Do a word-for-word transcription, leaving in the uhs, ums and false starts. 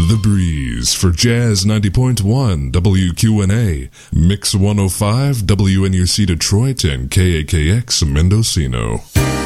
The Breeze for Jazz ninety point one, W Q N A, Mix one oh five, W N U C Detroit, and K A K X Mendocino.